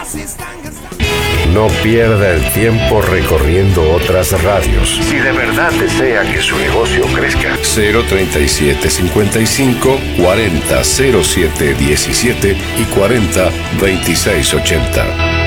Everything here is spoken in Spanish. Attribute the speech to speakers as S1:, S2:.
S1: No pierda el tiempo recorriendo otras radios. Si de verdad desea que su negocio crezca. 037 55 40 07 17 y 40 26 80.